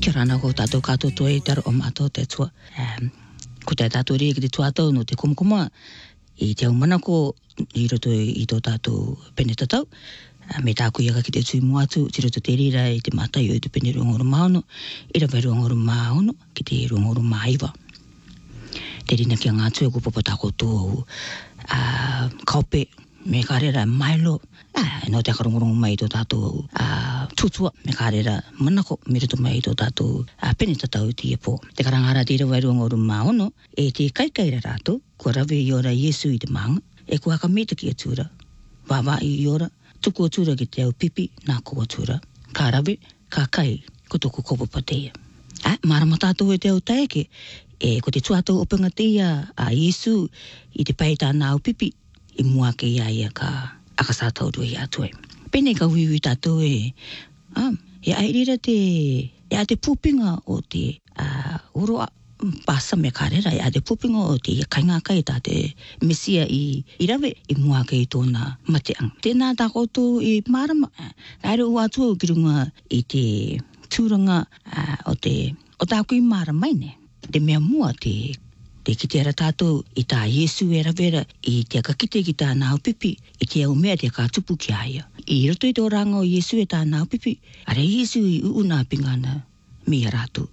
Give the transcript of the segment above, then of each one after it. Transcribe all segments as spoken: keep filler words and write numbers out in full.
Kia rana ko tātou kātou toi te aro o mātou te tua. Um, ko te tātou rea ki te tuatau no te kumukuma i te au mana ko i roto i tō tātou pene tatau. Uh, me tāku iaka ki te tui moatu, ti roto te rira i te mātai o i te pene ruangoro maono, i rawa ruangoro maono ki te ruangoro maiwa. Te rina ki a ngā tue ko papatako tō uh, kaupe me karera mailo. Ah, no te akarongorongo mai tō tātou uh, tutua me kārera manako me roto mai tō tātou uh, pene tatau ti e pō. Te karangara te rawa ruangoro maono e te kaikaira rātou kua rawe i ora Yesu i te maanga e kua kamita ki a tūra. Wawa i ora, tuku o tūra ki te au pipi nā kua tūra. Ka rawe, ka kai, ko toko kopo pateia. Ah, marama tātou e te au taeke e ko te tuatau openga teia a Yesu i te pai tāna au pipi i mua ke ia ia ka aka sātau rui atu e. Pene ka wiwi tātou e, um, e airira te, e a te pūpinga o te uh, uroa pasa me karera, e a te pūpinga o te kainga kai tā te mesia i, i rawe i mua kei tōna mateanga. Tēnā tā koutou i marama, aere ua atu ki runga i te tūranga uh, o te, o tāku i maramai ne, te mea mua te Te ki te ara tātou i tā Yesu e rawera i te kakite ki tā nāu pipi i te au mea te kā tupu ki aia. I roto i tō ranga o Yesu e tā nāu pipi, are Yesu i uuna pingana me a rātou.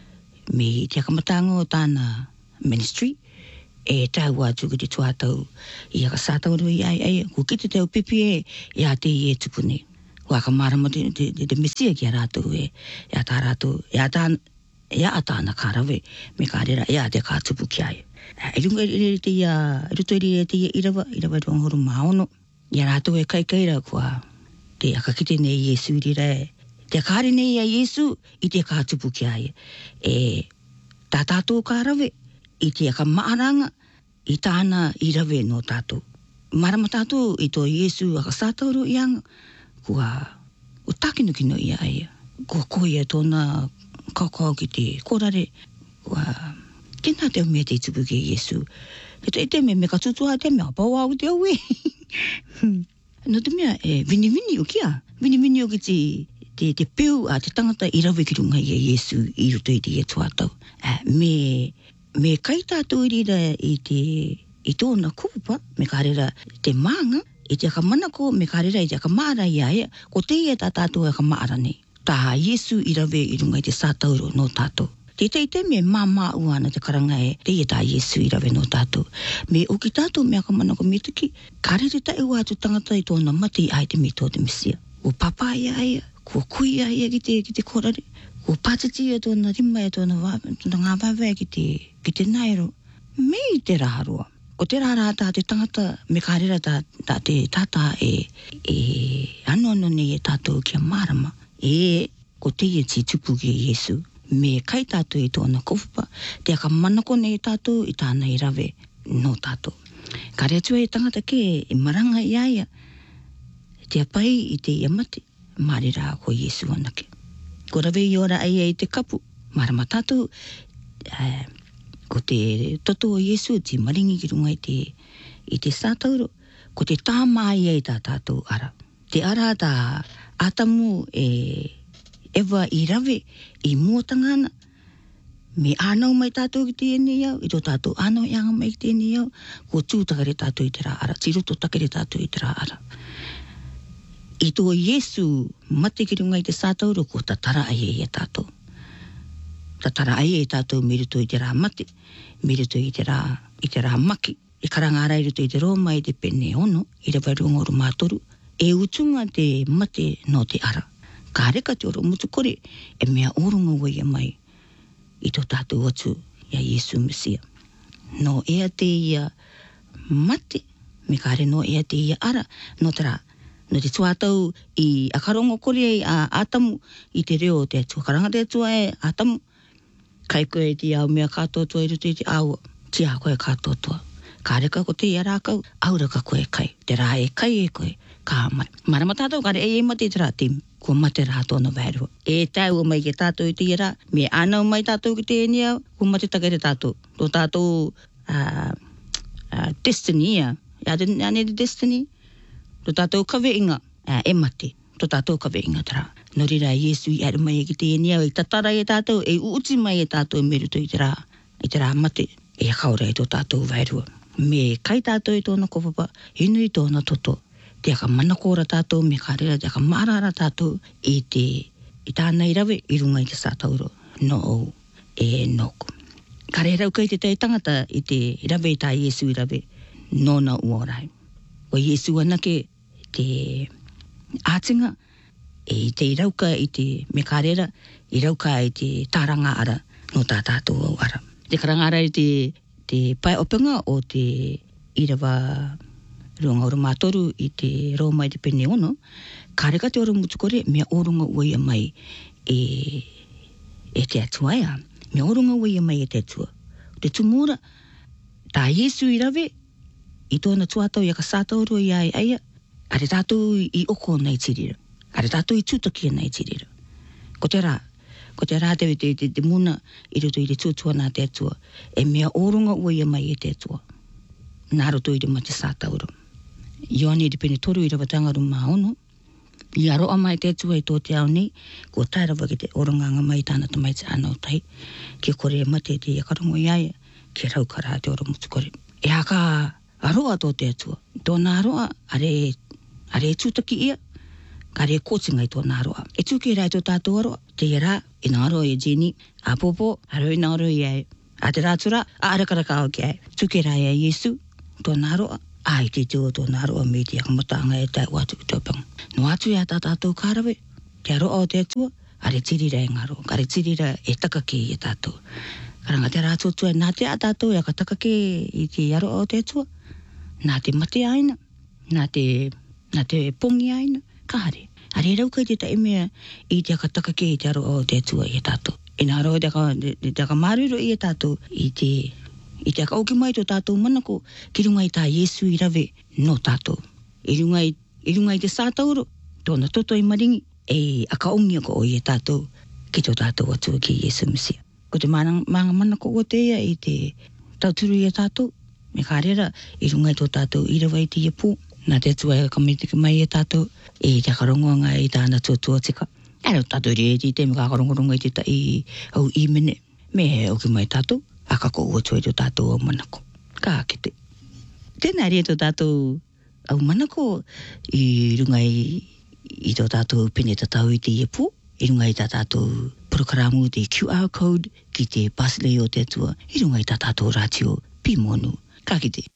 Me te akamatanga o tāna ministry e tau atu ki te tuatau i aka sātau roi ai ai, ko ki te tau pipi e i a te i e tupune. Ko aka marama te, te, te, te mesia ki a rātou e, e a tā rātou, e a tā ia atana karawe me karera ia te ka tupu ki ai. E runga i te ia, ruto i te ia irawa, irawa ruangoro maono. Ia rātou e kai kaira kua te akakite nei Yesu rira e. Te kāre nei a Yesu i te ka tupu ki ai. E tā tātou karawe i te aka maaranga i tāna irawe no tātou. Marama tātou i tō Yesu aka sātauro i anga kua o takinukino i ai. Kua koia tōna kakao ki te korare, wa tēnā te mea te tupu ki Yesu. He te te mea me ka tutua te mea pau au te au e. No te mea e vini vini o kia. Vini vini o ki te, te, te peu a te tangata i rawe ki runga i a Yesu i roto i te e tuatau. Me, me kai tātou i rira i te, i tōna kupa, me kārera te maanga, i te akamanako, me kārera i te akamara i aia, ko te ia tā tātou e akamara nei. Tā Yesu i rawe i runga i te sātauro no tātou. Te te te me māmā uana te karanga e te ia tā Yesu i rawe no tātou. Me o ki tātou me akamana ko mitiki, karere ta e wātu tangata i tōna mati ai te mito te mesia. O papa ia ia, ko kui ia ia ki te, ki te korare, ko pātiti ia tōna rima ia tōna, wā, tōna ngā wāwea ki te, ki te nairo. Me i te rāroa. Ko te rārā tā te tangata me karera tā, tā te tātā e, e ano ano nei e tātou kia marama. E ko te ia ti tupu ki Yesu, me kai tātou i tōna kowhipa, te aka manako nei tātou i tāna i rawe no tātou. Ka rea tua e tangata ke e maranga i aia, te apai i te ia mate, maari rā ko Yesu anake. Ko rawe i ora aia i te kapu, marama tātou, eh, ko te toto o Yesu, te maringi ki runga i te, i te sātauro, ko te tāmā i ai tā tātou ara. Te ara tā atamu e ewa i rawe i muatangana me ānau mai tātou ki te ene iau, i tō tātou ānau i anga mai ki te ene iau, ko tūtakare tātou i te rā ara, tiroto takare tātou i te rā ara. I tō Yesu mate ki runga i te sātauro, ko ta tara ai e tātou. Ta tara ai e tātou me rito i te rā mate, me rito i te rā, i te rā maki, i karangara i rito i te roma i te pene ono, i rawa rungoru mātoru, e utunga te mate no te ara. Ka reka te oro mutu kore, e mea orunga waia mai i tō tātou atu ia Yesu Mesia. No ea te ia mate, me ka re no ea te ia ara, no te rā, no te tuatau i akarongo kore a atamu i te reo te atua. Karanga te atua e atamu, kai koe te au mea kātotua i rutu i te aua, ti a koe kātotua. Ka reka ko te ia rākau, aura ka koe kai, te rā e kai e koe. Ka mara. Mara matātou, kare e e mate te rā tim, ko mate rā tōna wērua. E tau o mai ke tātou i te ira, me anau mai tātou ki te eni au, ko mate takere tātou. Tō tātou uh, uh, destiny ia, ia ane de destiny, tō tātou kawe inga, uh, e mate, tō tātou kawe inga te rā. nori rā Iesu i aru mai ki te enia i tatara e tātou, e uti mai e tātou me ruto i te rā, i te rā mate, e kaura i tō tātou vairua. Me kai tātou i tōna kopapa, inu i tōna toto, te aka manakora tātou, me kārera, te aka marara tātou, i te, i tāna i rawe, i runga i te sātauro, no au, e noku. Kare rau kai te tei tangata, i te i rawe i tā Iesu i rawe, nona uorai. O Iesu anake, te ātinga, e te irauka i te me kārera, irauka i te tāranga ara, no tā tātou au ara. Te karanga ara i te, te pai openga o te irawa runga ora mātoru i te Roma i te pene ono, kāreka te ora mutukore, mea orunga ua ia mai e, e te atuaia, mea orunga ua ia mai e te atua. Te tumura, tā Iesu i rawe, i tōna tuatau i aka sātauro i ai aia, are tātou i oko nei tirira. Are tātou i tūtaki nei tirira. Ko te rā, ko te rā te, te, te, te muna i roto i te tūtua nā te atua, e mea orunga ua ia mai e te atua. Nā roto i te mate sātauro. Ioani i te pene toru i rawa tangaru mā ono, i aroa mai te atua i tō te au nei, ko tai rawa ki te orunganga mai tāna tamai te anau tai, ki kore e mate te akarongo i aia, ki raukara te ora mutukore. E haka aroa tō te atua. Tōna aroa, are, are e tūtaki ia, ka re kōtinga i tōna aroa. E tūke rai tō tātou aroa, te ia i nā aroa e Jenny, a popo, aro i nā aroa i ai, a te rātura, a arakaraka au ki ai. Tūke rai e Iesu, tōna aroa, a i te teo tōna aroa me te akamatanga e tai watu ki tōpanga. No atu ia tā tātou kārawe, te aroa o te atua, a re tirira e ngaro, ka re tirira e takake i e tātou. Karanga te rātotua, nā te a tātou e aka takake i te aroa o te atua, nā te mate aina, nā te, nā te pongi aina, ka hare. Hare rau kai te tae mea i te aka takake i te aroa o te atua i e tātou. E nā roa te aka, te aka mariro i e tātou i te, i te aka auki mai tō tātou manako, ki runga i tā Iesu i rawe no tātou. I runga i, i runga i te sātauro, tōna toto i maringi, e aka ongi ako o i e tātou, ki tō tātou atua ki Iesu Mesia. Ko te mana, manga manako o te ia i te tauturu i e tātou, me kārera i runga i tō tātou i rawa i te iapū, nā te atua e kamitiki mai e tātou, e te akarongoanga i tāna tuatua tika. Ero tātou rea i te me kakarongoronga i te tai au i mene, me he auki mai tātou, a kako ua tua i tō tātou au manako. Ka akete. Tēnā rea tō tātou au manako i runga i, i tō tātou pene tatau i te iapū, i runga i tā tātou prokaramu te Q R code ki te paslei o te atua, i runga i tā tātou rātio pimonu. Ka kite.